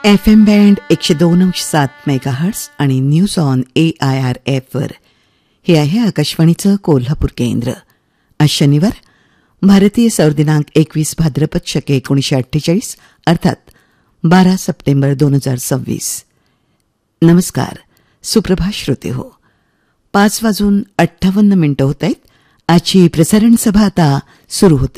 FM band 102.7 megahertz आणि news on AIRF वर. हे आहे आकाशवाणीचं कोल्हापूर केंद्र. आज शनिवार, भारतीय सौर दिनांक 21 भाद्रपद शके 1948 अर्थात 12 सप्टेंबर 2026. नमस्कार, सुप्रभात श्रोते हो. 5:58 होत आहेत. आजची प्रसारण सभा आता सुरू होते.